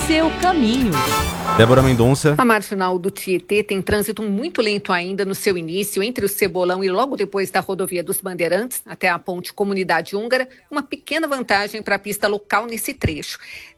seu caminho. Débora Mendonça. A marginal do Tietê tem trânsito muito lento ainda no seu início, entre o Cebolão e logo depois da rodovia dos Bandeirantes, até a ponte Comunidade Húngara, uma pequena vantagem para a pista local nesse trecho.